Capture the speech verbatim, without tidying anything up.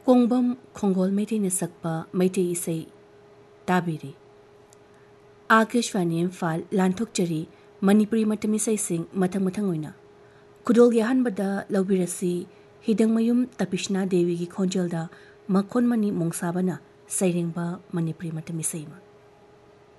कोंबम खोंगोल मेटी सकपा मैटे इसे ताबिरी आकाशवाणी इम्फाल लांथोकचरी मणिपुरी मतम इसेसिंग मथंग मथंग ओइना खुदोल याहनबदा लौबिरसी हिदंगमयुम तपिशना देवी की खोंजलदा मखोन मनी मोंगसाबना सैरेंबा मणिपुरी मतम इसेमा